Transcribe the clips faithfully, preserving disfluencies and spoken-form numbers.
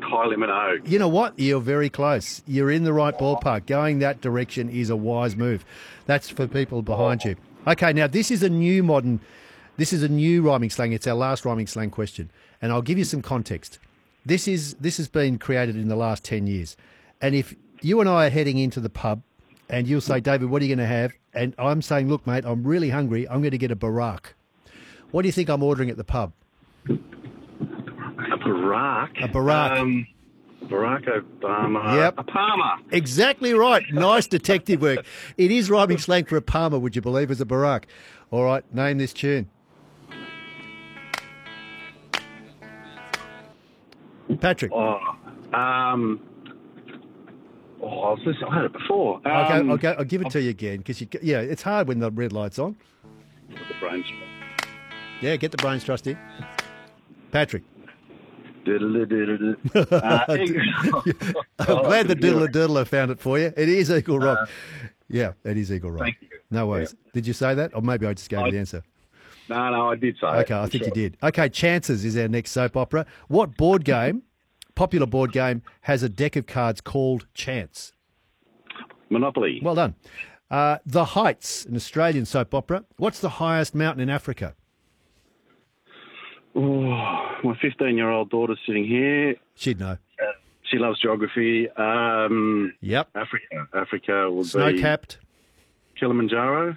Kylie Minogue. You know what? You're very close. You're in the right ballpark. Going that direction is a wise move. That's for people behind you. Okay, now this is a new modern, this is a new rhyming slang. It's our last rhyming slang question. And I'll give you some context. This is this has been created in the last ten years. And if you and I are heading into the pub and you'll say, David, what are you going to have? And I'm saying, look, mate, I'm really hungry. I'm going to get a Barack. What do you think I'm ordering at the pub? A Barack? A Barack. Um, Barack Obama. Yep. A Palmer. Exactly right. Nice detective work. It is rhyming slang for a Palmer, would you believe, as a Barack. All right, name this tune. Patrick. Oh, um... Oh, I was listening. I heard it before. Um, I'll, go, I'll, go, I'll give it to you again because, you, yeah, it's hard when the red light's on. The brains. Yeah, get the brains trust in. Patrick. Diddle-a-diddle-a. uh, Eagle- I'm glad the Oh, diddler diddler found it for you. It is Eagle Rock. Uh, yeah, it is Eagle Rock. Thank you. No worries. Yeah. Did you say that? Or maybe I just gave I- you the answer. No, no, I did say it. Okay, I think you did. Okay, Chances is our next soap opera. What board game, popular board game, has a deck of cards called Chance? Monopoly. Well done. Uh, the Heights, an Australian soap opera. What's the highest mountain in Africa? Oh, my fifteen-year-old daughter's sitting here. She'd know. Uh, she loves geography. Um, Yep. Africa. Africa will be Snow-capped. Kilimanjaro.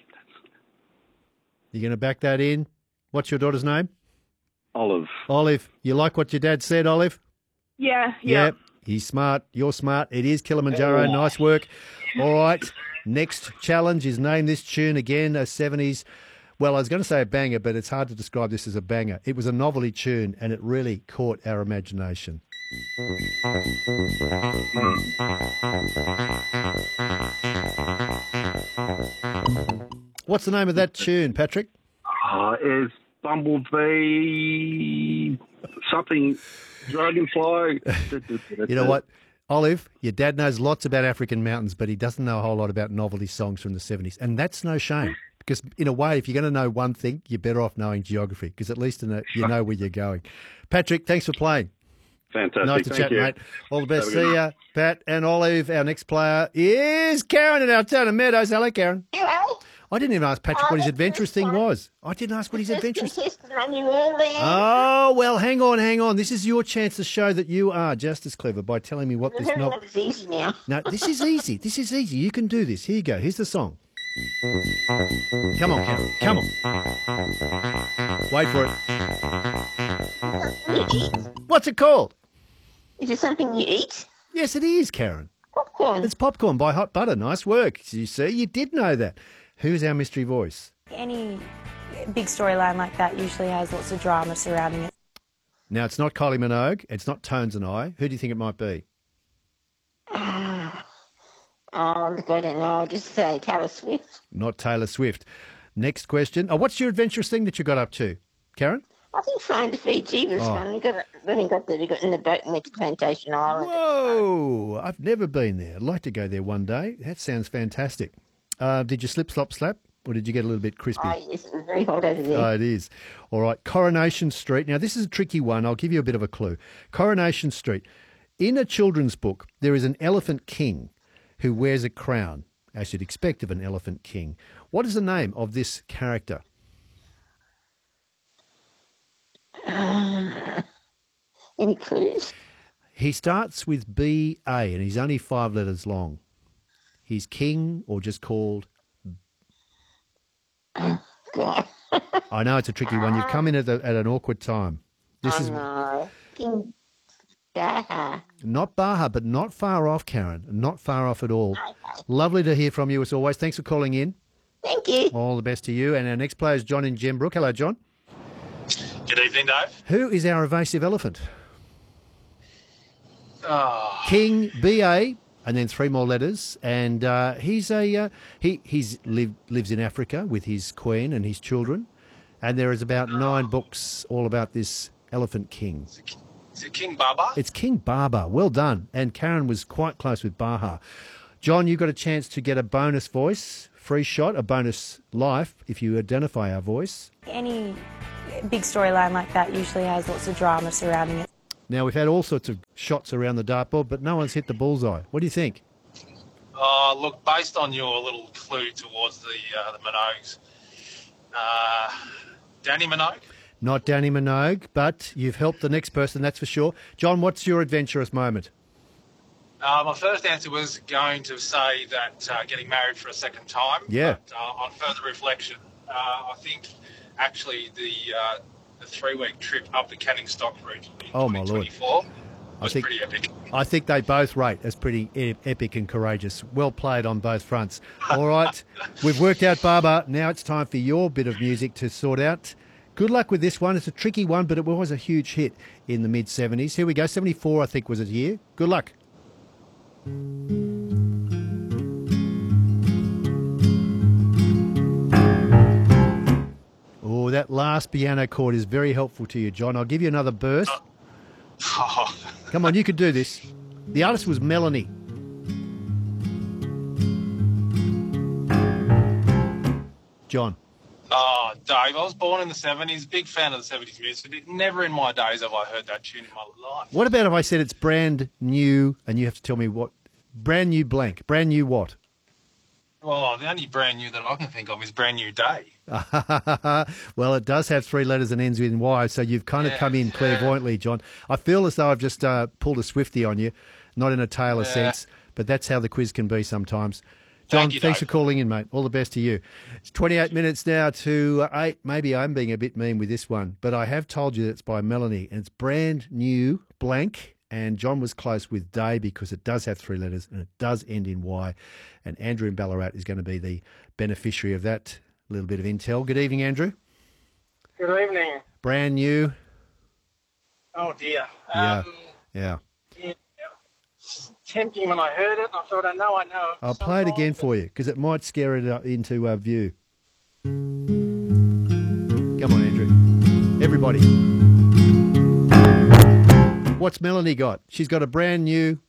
You going to back that in? What's your daughter's name? Olive. Olive. You like what your dad said, Olive? Yeah, yeah. Yep. He's smart. You're smart. It is Kilimanjaro. Oh. Nice work. All right. Next challenge is name this tune again, a seventies. Well, I was going to say a banger, but it's hard to describe this as a banger. It was a novelty tune, and it really caught our imagination. What's the name of that tune, Patrick? Oh, it's Bumblebee, something, Dragonfly. You know what? Olive, your dad knows lots about African mountains, but he doesn't know a whole lot about novelty songs from the seventies. And that's no shame, because in a way, if you're going to know one thing, you're better off knowing geography, because at least in a, you know where you're going. Patrick, thanks for playing. Fantastic. Nice to Thank chat, you. mate. All the best. Have a good See ya, Pat and Olive. Our next player is Karen in our town of Meadows. Hello, Karen. Hello. I didn't even ask Patrick Oh, what his that's adventurous very thing fun. was. I didn't ask what his adventurous thing Just run you early. Oh, well, hang on, hang on. This is your chance to show that you are just as clever by telling me what this Very novel... not as easy now. No, this is easy. This is easy. You can do this. Here you go. Here's the song. Come on, Karen. Come on. Wait for it. What's it called? Is it something you eat? Yes, it is, Karen. Popcorn. It's Popcorn by Hot Butter. Nice work. You see, you did know that. Who's our mystery voice? Any big storyline like that usually has lots of drama surrounding it. Now, it's not Kylie Minogue. It's not Tones and I. Who do you think it might be? Oh, look, I don't know. I'll just say Taylor Swift. Not Taylor Swift. Next question. Oh, what's your adventurous thing that you got up to, Karen? I think flying to Fiji was Oh. fun. We got, when we got there, we got in the boat and went to Plantation Island. Whoa! I've never been there. I'd like to go there one day. That sounds fantastic. Uh, did you slip, slop, slap? Or did you get a little bit crispy? Oh, yes, it was very hot over there. Oh, it is. All right. Coronation Street. Now, this is a tricky one. I'll give you a bit of a clue. Coronation Street. In a children's book, there is an elephant king who wears a crown, as you'd expect of an elephant king. What is the name of this character? Uh, any clues? He starts with B A, and he's only five letters long. He's king or just called... God. I know it's a tricky one. You've come in at, a, at an awkward time. This oh, is no. King Daha. not Baja, but not far off, Karen. Not far off at all. Okay. Lovely to hear from you as always. Thanks for calling in. Thank you. All the best to you. And our next player is John in Gembrook. Hello, John. Good evening, Dave. Who is our evasive elephant? Oh, King B A, and then three more letters. And uh, he's a uh, he he's live, lives in Africa with his queen and his children. And there is about nine books all about this elephant king. is it King Baba? It's King Baba. Well done. And Karen was quite close with Baja. John, you got a chance to get a bonus voice, free shot, a bonus life if you identify our voice. Any big storyline like that usually has lots of drama surrounding it. Now, we've had all sorts of shots around the dartboard, but no one's hit the bullseye. What do you think? Oh, look, based on your little clue towards the uh, the Minogues, uh, Danny Minogue? Not Danny Minogue, but you've helped the next person, that's for sure. John, what's your adventurous moment? Uh, my first answer was going to say that uh, getting married for a second time. Yeah. But, uh, on further reflection, uh, I think actually the uh, the three-week trip up the Canning Stock route in Oh, my twenty twenty-four Lord. was think- pretty epic. I think they both rate as pretty e- epic and courageous. Well played on both fronts. All right, we've worked out Baba. Now it's time for your bit of music to sort out. Good luck with this one. It's a tricky one, but it was a huge hit in the mid seventies. Here we go. seventy-four, I think, was a year. Good luck. Oh, that last piano chord is very helpful to you, John. I'll give you another burst. Oh, Come on, you could do this. The artist was Melanie. John. oh, Dave, I was born in the seventies, big fan of the seventies music. Never in my days have I heard that tune in my life. What about if I said it's brand new and you have to tell me what? Brand new blank. Brand new what? Oh, the only brand new that I can think of is Brand New Day. Well, it does have three letters and ends with Y, so you've kind of Yeah, come in yeah. clairvoyantly, John. I feel as though I've just uh, pulled a Swiftie on you, not in a Taylor Yeah. sense, but that's how the quiz can be sometimes. John, Thank you, thanks Dave. for calling in, mate. All the best to you. It's twenty-eight minutes now to uh, eight. Maybe I'm being a bit mean with this one, but I have told you that it's by Melanie, and it's brand new blank. And John was close with Day because it does have three letters and it does end in Y. And Andrew in Ballarat is going to be the beneficiary of that little bit of intel. Good evening, Andrew. Good evening. Brand new. Oh dear. Yeah. Um, Yeah. yeah, it's tempting when I heard it. I thought, I know, I know. I'll some play it song, again but for you because it might scare it uh, into uh, view. Come on, Andrew. Everybody. What's Melanie got? She's got a brand new.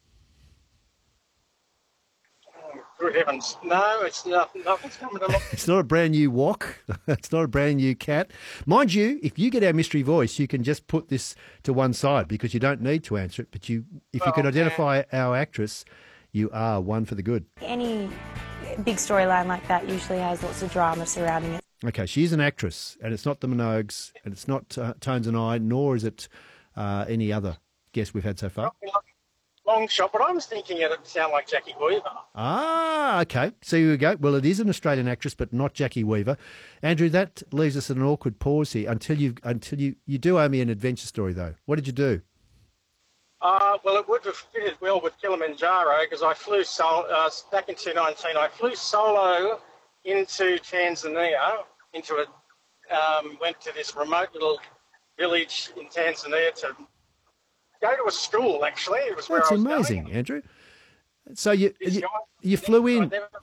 Good heavens. No, it's nothing. Nothing's coming along. It's not a brand new walk. It's not a brand new cat. Mind you, if you get our mystery voice, you can just put this to one side because you don't need to answer it. But you, if you Well, can identify our actress, you are one for the good. Any big storyline like that usually has lots of drama surrounding it. Okay, she's an actress, and it's not the Minogues, and it's not uh, Tones and I, nor is it uh, any other guest we've had so far. Long shot, but I was thinking it'd sound like Jackie Weaver. Ah, okay. So here we go. Well, it is an Australian actress, but not Jackie Weaver. Andrew, that leaves us in an awkward pause here until you until you you do owe me an adventure story, though. What did you do? Uh, well, it would have fitted well with Kilimanjaro because I flew sol- uh, back in two thousand nineteen. I flew solo into Tanzania, into a um, went to this remote little village in Tanzania to go to a school. Actually, it was where That's I was amazing, going. Andrew. So you This you, guy- you flew I in. never-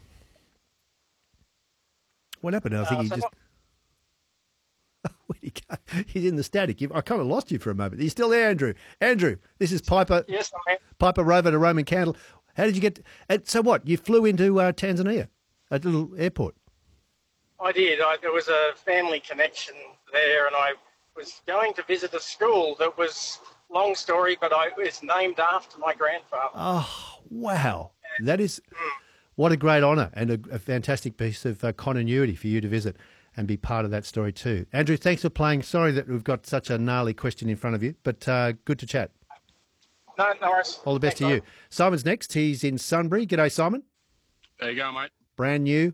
What happened? I think uh, he so just. Where'd he go? He's in the static. You- I kind of lost you for a moment. Are you still there, Andrew? Andrew, this is Piper. Yes, I am. Piper Rover to Roman Candle. How did you get? And so what? You flew into uh, Tanzania, a little airport. I did. I, there was a family connection there, and I was going to visit a school that was long story, but I, it's named after my grandfather. Oh, wow. That is what a great honour and a, a fantastic piece of uh, continuity for you to visit and be part of that story too. Andrew, thanks for playing. Sorry that we've got such a gnarly question in front of you, but uh, good to chat. No, no worries. All the best Thanks, to you. Simon's next. He's in Sunbury. G'day, Simon. There you go, mate. Brand new.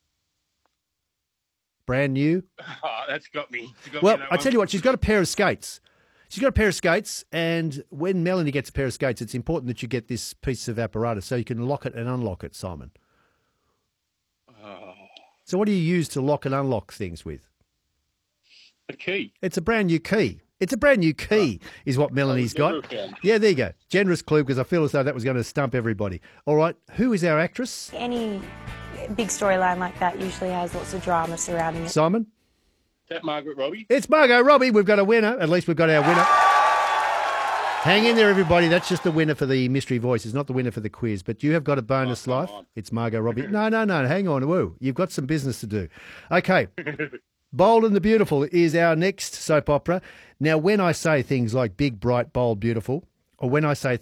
Brand new. Oh, that's got me. You got Well, me on I that tell one. you what, she's got a pair of skates. She's got a pair of skates, and when Melanie gets a pair of skates, it's important that you get this piece of apparatus so you can lock it and unlock it, Simon. Oh, So what do you use to lock and unlock things with? a key. It's a brand new key. It's a brand new key, is what Melanie's got. Okay. Yeah, there you go. Generous clue, because I feel as though that was going to stump everybody. All right, who is our actress? Any big storyline like that usually has lots of drama surrounding it. Simon? Is that Margaret Robbie? It's Margot Robbie. We've got a winner. At least we've got our winner. Hang in there, everybody. That's just the winner for the mystery voice. It's not the winner for the quiz. But you have got a bonus Oh, come life. on. It's Margot Robbie. No, no, no. Hang on. Whoa. You've got some business to do. Okay. Bold and the Beautiful is our next soap opera. Now, when I say things like big, bright, bold, beautiful, or when I say